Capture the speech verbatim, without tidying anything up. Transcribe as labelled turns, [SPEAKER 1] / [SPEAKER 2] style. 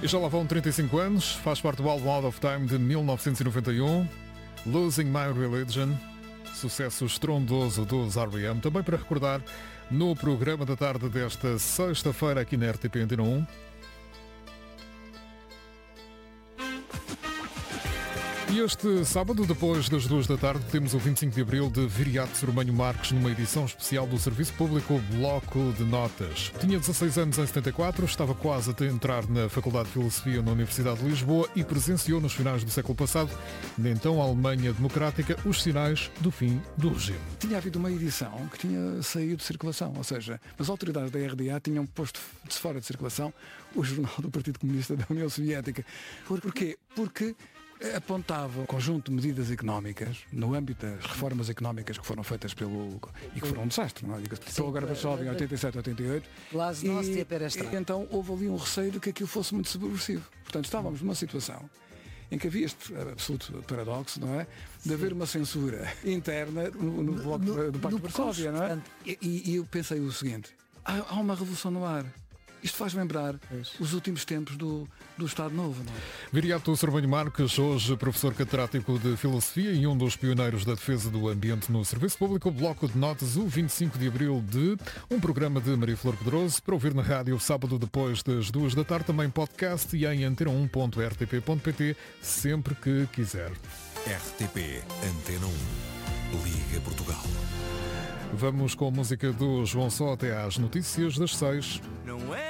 [SPEAKER 1] E já lá vão trinta e cinco anos, faz parte do álbum Out of Time de mil novecentos e noventa e um, Losing My Religion, sucesso estrondoso dos R E M, também para recordar no programa da tarde desta sexta-feira aqui na R T P Antena um. E este sábado, depois das duas da tarde, temos o vinte e cinco de abril de Viriato Sormanho Marques numa edição especial do Serviço Público Bloco de Notas. Tinha dezasseis anos em setenta e quatro, estava quase a entrar na Faculdade de Filosofia na Universidade de Lisboa e presenciou nos finais do século passado, na então Alemanha Democrática, os sinais do fim do regime.
[SPEAKER 2] Tinha havido uma edição que tinha saído de circulação, ou seja, as autoridades da R D A tinham posto de fora de circulação o jornal do Partido Comunista da União Soviética. Porquê? Porque apontava um conjunto de medidas económicas no âmbito das reformas económicas que foram feitas pelo e que foram um desastre, não é? Estou agora para jovem em oitenta e sete, oitenta e oito e, e então houve ali um receio de que aquilo fosse muito subversivo. Portanto, estávamos numa situação em que havia este absoluto paradoxo, não é? De haver uma censura interna no, no bloco no, do Pacto de Varsóvia, não é? E, e eu pensei o seguinte, há, há uma revolução no ar. Isto faz lembrar os últimos tempos do, do Estado Novo, não é?
[SPEAKER 1] Viriato Sormanho Marques, hoje professor catedrático de Filosofia e um dos pioneiros da defesa do ambiente no Serviço Público, Bloco de Notas, o vinte e cinco de abril de um programa de Maria Flor Pedroso, para ouvir na rádio sábado depois das duas da tarde, também podcast e em antena um ponto r t p ponto p t, sempre que quiser.
[SPEAKER 3] R T P Antena um. Liga Portugal.
[SPEAKER 1] Vamos com a música do João Só até às notícias das seis.
[SPEAKER 4] Não é